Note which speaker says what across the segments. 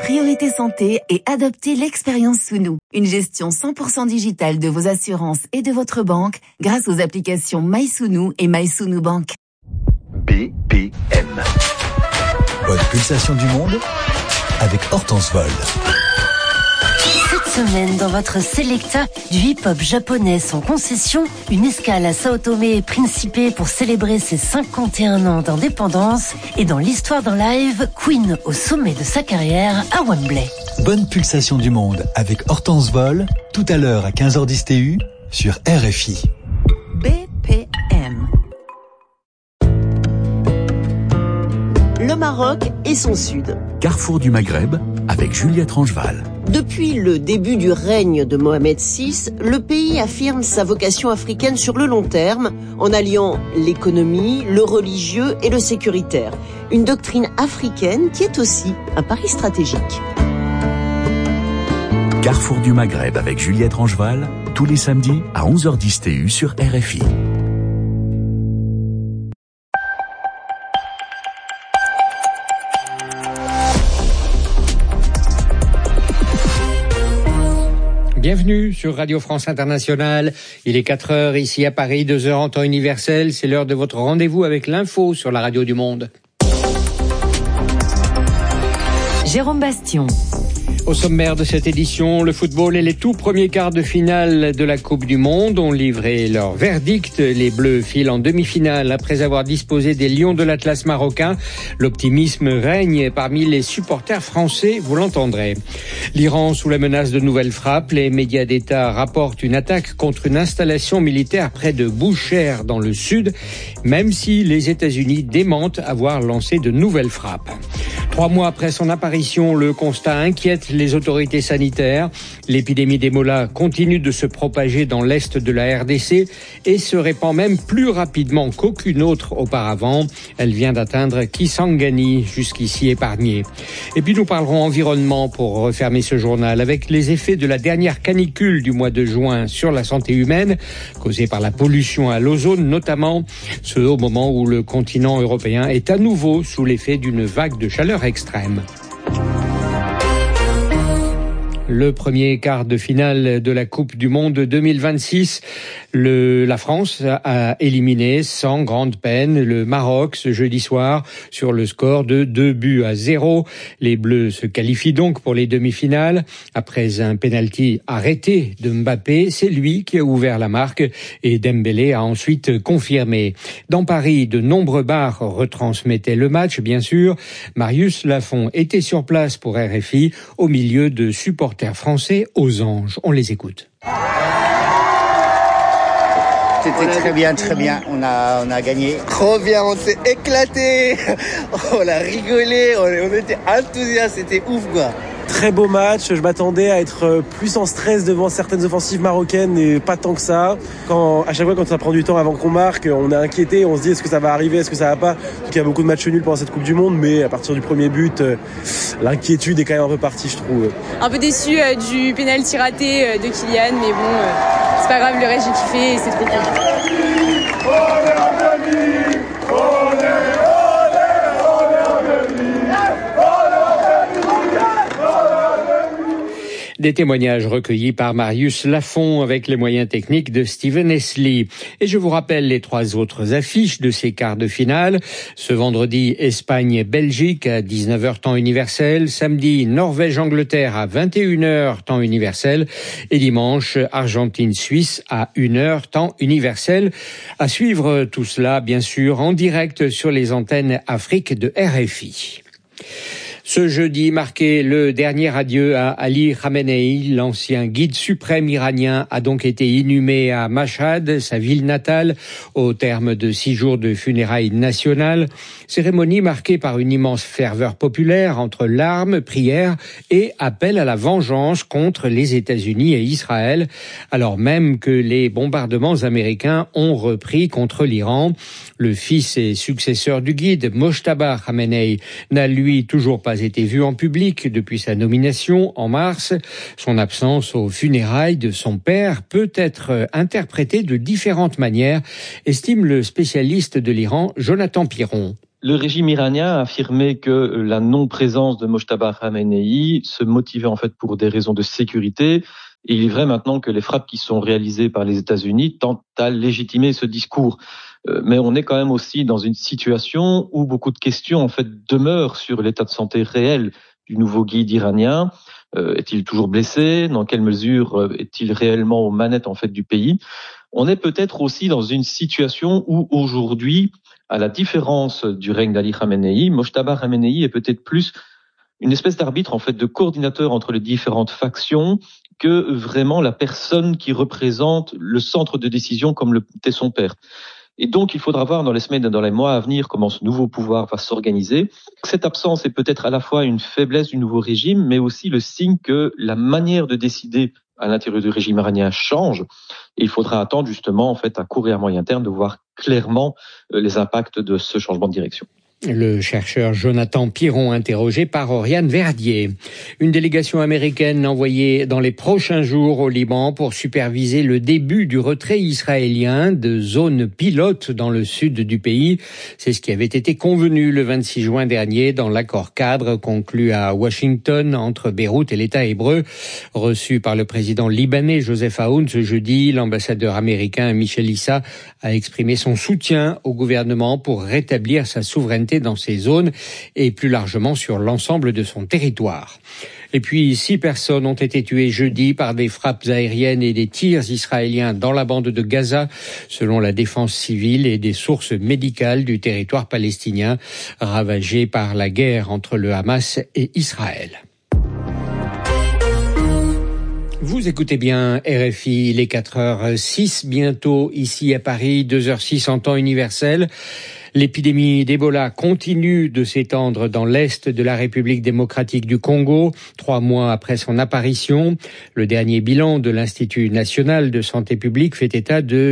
Speaker 1: Priorité Santé et adoptez l'expérience Sunu, une gestion 100% digitale de vos assurances et de votre banque grâce aux applications MySunu et MySunu Bank.
Speaker 2: BPM. Bonne pulsation du monde avec Hortense Vol.
Speaker 3: Cette semaine, dans votre Selecta, du hip-hop japonais sans concession, une escale à Sao Tomé et Principe pour célébrer ses 51 ans d'indépendance, et dans l'histoire d'un live, Queen au sommet de sa carrière à Wembley.
Speaker 2: Bonne pulsation du monde avec Hortense Vol, tout à l'heure à 15h10 TU sur RFI.
Speaker 4: BPM. Le Maroc et son sud.
Speaker 5: Carrefour du Maghreb avec Juliette Rangeval.
Speaker 4: Depuis le début du règne de Mohamed VI, le pays affirme sa vocation africaine sur le long terme en alliant l'économie, le religieux et le sécuritaire. Une doctrine africaine qui est aussi un pari stratégique.
Speaker 5: Carrefour du Maghreb avec Juliette Rangeval, tous les samedis à 11h10 TU sur RFI.
Speaker 6: Bienvenue sur Radio France Internationale. Il est 4h ici à Paris, 2h en temps universel. C'est l'heure de votre rendez-vous avec l'info sur la radio du monde.
Speaker 3: Jérôme Bastion.
Speaker 6: Au sommaire de cette édition, le football et les tout premiers quarts de finale de la Coupe du Monde ont livré leur verdict. Les Bleus filent en demi-finale après avoir disposé des Lions de l'Atlas marocain. L'optimisme règne parmi les supporters français, vous l'entendrez. L'Iran sous la menace de nouvelles frappes. Les médias d'État rapportent une attaque contre une installation militaire près de Boucher dans le sud, même si les États-Unis démentent avoir lancé de nouvelles frappes. 3 mois après son apparition, le constat inquiète les autorités sanitaires. L'épidémie d'Ebola continue de se propager dans l'est de la RDC et se répand même plus rapidement qu'aucune autre auparavant. Elle vient d'atteindre Kisangani, jusqu'ici épargnée. Et puis nous parlerons environnement pour refermer ce journal avec les effets de la dernière canicule du mois de juin sur la santé humaine, causée par la pollution à l'ozone notamment, ce au moment où le continent européen est à nouveau sous l'effet d'une vague de chaleur extrême. Le premier quart de finale de la Coupe du Monde 2026, la France a éliminé sans grande peine le Maroc ce jeudi soir sur le score de 2-0. Les Bleus se qualifient donc pour les demi-finales. Après un penalty arrêté de Mbappé, c'est lui qui a ouvert la marque et Dembélé a ensuite confirmé. Dans Paris, de nombreux bars retransmettaient le match, bien sûr. Marius Lafont était sur place pour RFI au milieu de supporters français aux anges. On les écoute.
Speaker 7: C'était très bien. On a gagné.
Speaker 8: Trop bien, on s'est éclaté. On a rigolé, on était enthousiastes, c'était ouf quoi.
Speaker 9: Très beau match, je m'attendais à être plus en stress devant certaines offensives marocaines et pas tant que ça. À chaque fois quand ça prend du temps avant qu'on marque, on est inquiété, on se dit est-ce que ça va arriver, est-ce que ça va pas. Donc il y a beaucoup de matchs nuls pendant cette Coupe du Monde, mais à partir du premier but, l'inquiétude est quand même un peu partie, je trouve.
Speaker 10: Un peu déçu du pénalty raté de Kylian, mais bon, c'est pas grave, le reste j'ai kiffé et c'est trop cool.
Speaker 6: Des témoignages recueillis par Marius Lafont avec les moyens techniques de Steven Esli. Et je vous rappelle les 3 autres affiches de ces quarts de finale. Ce vendredi, Espagne-Belgique à 19h temps universel. Samedi, Norvège-Angleterre à 21h temps universel. Et dimanche, Argentine-Suisse à 1h temps universel. À suivre tout cela, bien sûr, en direct sur les antennes Afrique de RFI. Ce jeudi marquait le dernier adieu à Ali Khamenei, l'ancien guide suprême iranien, a donc été inhumé à Mashhad, sa ville natale, au terme de 6 jours de funérailles nationales. Cérémonie marquée par une immense ferveur populaire entre larmes, prières et appel à la vengeance contre les États-Unis et Israël, alors même que les bombardements américains ont repris contre l'Iran. Le fils et successeur du guide, Mojtaba Khamenei, n'a lui toujours pas été vu en public depuis sa nomination en mars. Son absence aux funérailles de son père peut être interprétée de différentes manières, estime le spécialiste de l'Iran Jonathan Piron.
Speaker 11: Le régime iranien a affirmé que la non-présence de Mojtaba Khamenei se motivait en fait pour des raisons de sécurité. Et il est vrai maintenant que les frappes qui sont réalisées par les États-Unis tentent à légitimer ce discours. Mais on est quand même aussi dans une situation où beaucoup de questions en fait demeurent sur l'état de santé réel du nouveau guide iranien. Est-il toujours blessé? Dans quelle mesure est-il réellement aux manettes en fait du pays? On est peut-être aussi dans une situation où aujourd'hui, à la différence du règne d'Ali Khamenei, Mojtaba Khamenei est peut-être plus une espèce d'arbitre, en fait, de coordinateur entre les différentes factions que vraiment la personne qui représente le centre de décision comme l'était son père. Et donc, il faudra voir dans les semaines et dans les mois à venir comment ce nouveau pouvoir va s'organiser. Cette absence est peut-être à la fois une faiblesse du nouveau régime, mais aussi le signe que la manière de décider à l'intérieur du régime iranien change. Et il faudra attendre justement, en fait, à court et à moyen terme, de voir clairement les impacts de ce changement de direction.
Speaker 6: Le chercheur Jonathan Piron, interrogé par Oriane Verdier. Une délégation américaine envoyée dans les prochains jours au Liban pour superviser le début du retrait israélien de zones pilotes dans le sud du pays. C'est ce qui avait été convenu le 26 juin dernier dans l'accord cadre conclu à Washington entre Beyrouth et l'État hébreu. Reçu par le président libanais Joseph Aoun ce jeudi, l'ambassadeur américain Michel Issa a exprimé son soutien au gouvernement pour rétablir sa souveraineté dans ces zones et plus largement sur l'ensemble de son territoire. Et puis 6 personnes ont été tuées jeudi par des frappes aériennes et des tirs israéliens dans la bande de Gaza, selon la défense civile et des sources médicales du territoire palestinien ravagé par la guerre entre le Hamas et Israël. Vous écoutez bien RFI, il est 4h06 bientôt ici à Paris, 2h06 en temps universel. L'épidémie d'Ebola continue de s'étendre dans l'est de la République démocratique du Congo, 3 mois après son apparition. Le dernier bilan de l'Institut national de santé publique fait état de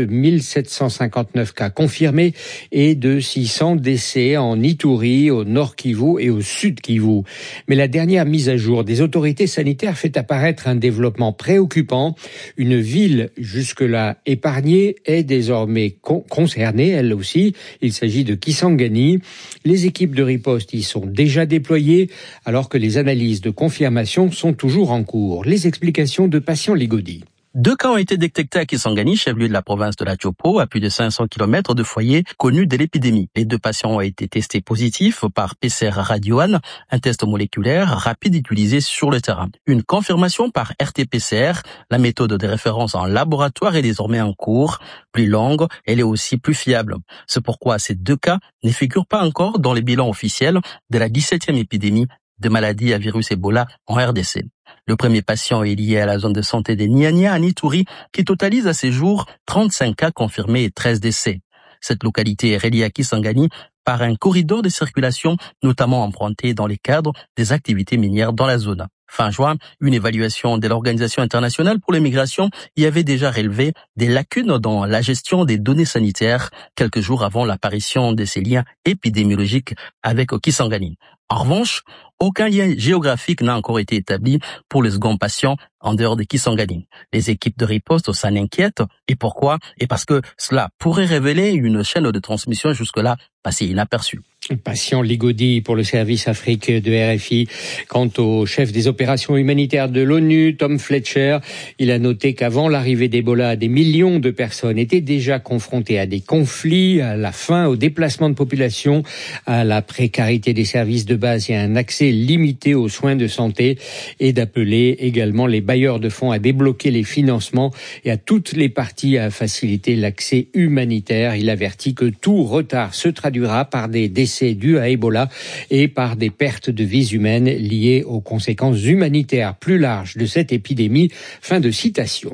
Speaker 6: 1759 cas confirmés et de 600 décès en Ituri, au nord Kivu et au sud Kivu. Mais la dernière mise à jour des autorités sanitaires fait apparaître un développement préoccupant. Une ville jusque-là épargnée est désormais concernée, elle aussi. Il s'agit de Kisangani. Les équipes de riposte y sont déjà déployées, alors que les analyses de confirmation sont toujours en cours. Les explications de Patient Ligodi.
Speaker 12: 2 cas ont été détectés à Kisangani, chef-lieu de la province de la Tchopo, à plus de 500 km de foyers connus de l'épidémie. Les 2 patients ont été testés positifs par PCR Radio-1, un test moléculaire rapide utilisé sur le terrain. Une confirmation par RT-PCR, la méthode de référence en laboratoire est désormais en cours. Plus longue, elle est aussi plus fiable. C'est pourquoi ces 2 cas ne figurent pas encore dans les bilans officiels de la 17e épidémie de maladies à virus Ebola en RDC. Le premier patient est lié à la zone de santé des Niania à Ituri, qui totalise à ces jours 35 cas confirmés et 13 décès. Cette localité est reliée à Kisangani par un corridor de circulation, notamment emprunté dans les cadres des activités minières dans la zone. Fin juin, une évaluation de l'Organisation internationale pour les migrations y avait déjà relevé des lacunes dans la gestion des données sanitaires quelques jours avant l'apparition de ces liens épidémiologiques avec Kisangani. En revanche, aucun lien géographique n'a encore été établi pour le second patient en dehors de Kisangani. Les équipes de riposte s'en inquiètent. Et pourquoi? Et parce que cela pourrait révéler une chaîne de transmission jusque-là passée inaperçue.
Speaker 6: Patient Ligodi pour le service Afrique de RFI. Quant au chef des opérations humanitaires de l'ONU, Tom Fletcher, il a noté qu'avant l'arrivée d'Ebola, des millions de personnes étaient déjà confrontées à des conflits, à la faim, au déplacement de population, à la précarité des services de base et à un accès limité aux soins de santé, et d'appeler également les bailleurs de fonds à débloquer les financements et à toutes les parties à faciliter l'accès humanitaire. Il avertit que tout retard se traduira par des décès dus à Ebola et par des pertes de vies humaines liées aux conséquences humanitaires plus larges de cette épidémie. Fin de citation.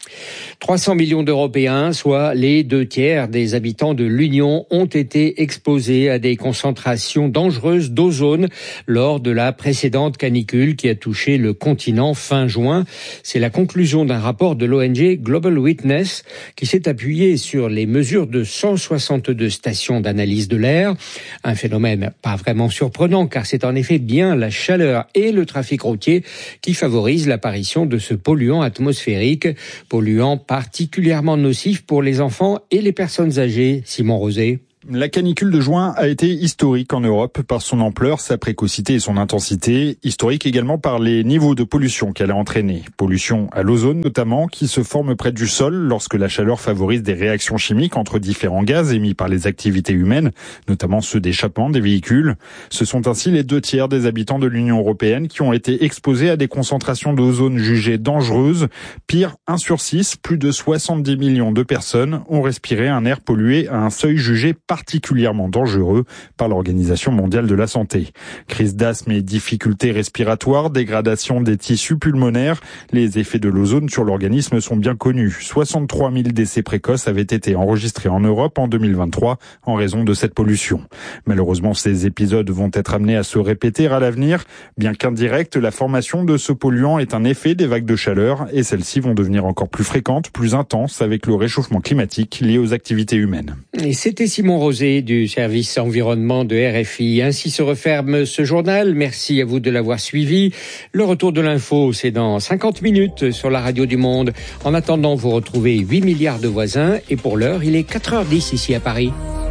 Speaker 6: 300 millions d'Européens, soit les 2/3 des habitants de l'Union, ont été exposés à des concentrations dangereuses d'ozone lors de la précédente canicule qui a touché le continent fin juin. C'est la conclusion d'un rapport de l'ONG Global Witness qui s'est appuyé sur les mesures de 162 stations d'analyse de l'air. Un phénomène pas vraiment surprenant car c'est en effet bien la chaleur et le trafic routier qui favorisent l'apparition de ce polluant atmosphérique, polluant particulièrement nocif pour les enfants et les personnes âgées. Simon Rosé.
Speaker 13: La canicule de juin a été historique en Europe par son ampleur, sa précocité et son intensité. Historique également par les niveaux de pollution qu'elle a entraînés. Pollution à l'ozone notamment, qui se forme près du sol lorsque la chaleur favorise des réactions chimiques entre différents gaz émis par les activités humaines, notamment ceux d'échappement des véhicules. Ce sont ainsi les 2/3 des habitants de l'Union européenne qui ont été exposés à des concentrations d'ozone jugées dangereuses. Pire, 1 sur 6, plus de 70 millions de personnes ont respiré un air pollué à un seuil jugé particulièrement dangereux par l'Organisation mondiale de la santé. Crise d'asthme et difficultés respiratoires, dégradation des tissus pulmonaires, les effets de l'ozone sur l'organisme sont bien connus. 63 000 décès précoces avaient été enregistrés en Europe en 2023 en raison de cette pollution. Malheureusement, ces épisodes vont être amenés à se répéter à l'avenir. Bien qu'indirect, la formation de ce polluant est un effet des vagues de chaleur et celles-ci vont devenir encore plus fréquentes, plus intenses avec le réchauffement climatique lié aux activités humaines.
Speaker 6: Et c'était Simon Rosé du service environnement de RFI. Ainsi se referme ce journal. Merci à vous de l'avoir suivi. Le retour de l'info, c'est dans 50 minutes sur la radio du Monde. En attendant, vous retrouvez 8 milliards de voisins et pour l'heure, il est 4h10 ici à Paris.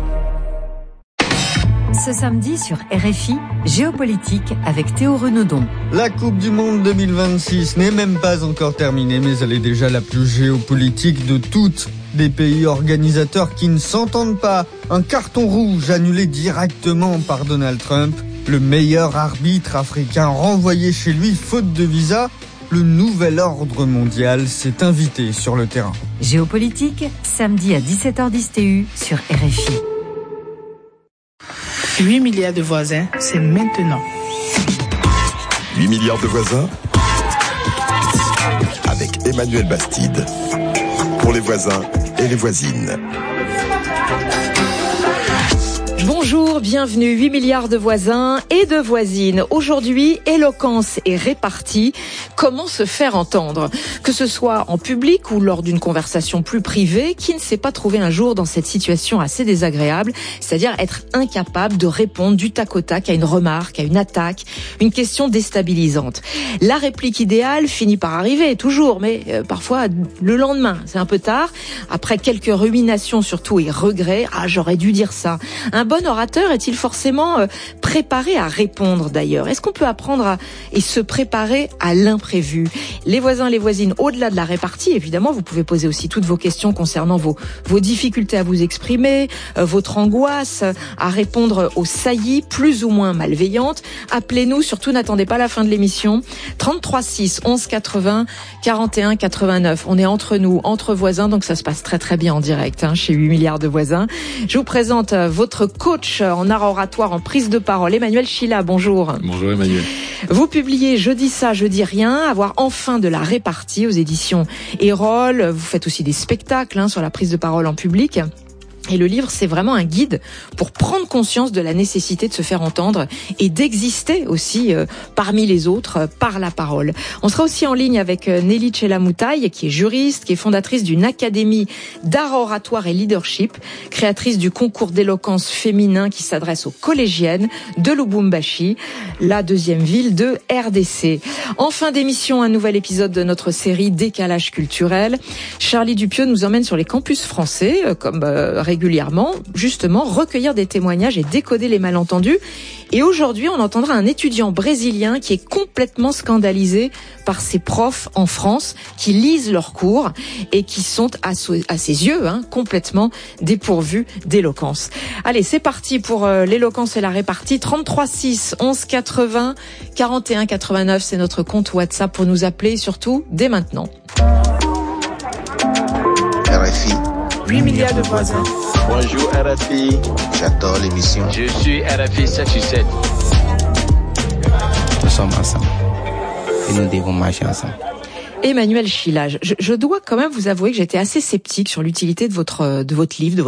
Speaker 14: Ce samedi sur RFI, Géopolitique avec Théo Renaudon.
Speaker 15: La Coupe du Monde 2026 n'est même pas encore terminée, mais elle est déjà la plus géopolitique de toutes. Des pays organisateurs qui ne s'entendent pas. Un carton rouge annulé directement par Donald Trump. Le meilleur arbitre africain renvoyé chez lui faute de visa. Le nouvel ordre mondial s'est invité sur le terrain.
Speaker 14: Géopolitique, samedi à 17h10 TU sur RFI.
Speaker 16: 8 milliards de voisins, c'est maintenant.
Speaker 17: 8 milliards de voisins avec Emmanuel Bastide. Pour les voisins et les voisines.
Speaker 18: Bonjour, bienvenue, 8 milliards de voisins et de voisines. Aujourd'hui, éloquence et répartie. Comment se faire entendre? Que ce soit en public ou lors d'une conversation plus privée, qui ne s'est pas trouvé un jour dans cette situation assez désagréable, c'est-à-dire être incapable de répondre du tac au tac à une remarque, à une attaque, une question déstabilisante. La réplique idéale finit par arriver, toujours, mais parfois le lendemain, c'est un peu tard. Après quelques ruminations surtout et regrets, j'aurais dû dire ça. Un bon orateur est-il forcément préparé à répondre d'ailleurs? Est-ce qu'on peut apprendre et se préparer à l'imprévu? Les voisins, les voisines, au-delà de la répartie, évidemment, vous pouvez poser aussi toutes vos questions concernant vos difficultés à vous exprimer, votre angoisse, à répondre aux saillies plus ou moins malveillantes. Appelez-nous, surtout n'attendez pas la fin de l'émission. 33 6 11 80 41 89. On est entre nous, entre voisins, donc ça se passe très très bien en direct chez 8 milliards de voisins. Je vous présente votre coach en art oratoire, en prise de parole, Emmanuel Chila. Bonjour.
Speaker 19: Bonjour Emmanuel.
Speaker 18: Vous publiez Je dis ça, je dis rien, avoir enfin de la répartie aux éditions Erol. Vous faites aussi des spectacles sur la prise de parole en public. Et le livre, c'est vraiment un guide pour prendre conscience de la nécessité de se faire entendre et d'exister aussi parmi les autres par la parole. On sera aussi en ligne avec Nelly Tchela-Moutaï, qui est juriste, qui est fondatrice d'une académie d'art oratoire et leadership, créatrice du concours d'éloquence féminin qui s'adresse aux collégiennes de Lubumbashi, la deuxième ville de RDC. En fin d'émission, un nouvel épisode de notre série Décalage culturel. Charlie Dupieux nous emmène sur les campus français, comme régulièrement, justement, recueillir des témoignages et décoder les malentendus. Et aujourd'hui, on entendra un étudiant brésilien qui est complètement scandalisé par ses profs en France qui lisent leurs cours et qui sont, à ses yeux, complètement dépourvus d'éloquence. Allez, c'est parti pour l'éloquence et la répartie. 33 6 11 80 41 89, c'est notre compte WhatsApp pour nous appeler, surtout dès maintenant.
Speaker 20: RFI.
Speaker 16: 8 milliards de voisins.
Speaker 20: Bonjour RFI. J'adore l'émission.
Speaker 21: Je suis RFI 787.
Speaker 22: Nous sommes ensemble. Et nous devons marcher ensemble.
Speaker 18: Emmanuel Chila, je dois quand même vous avouer que j'étais assez sceptique sur l'utilité de votre livre,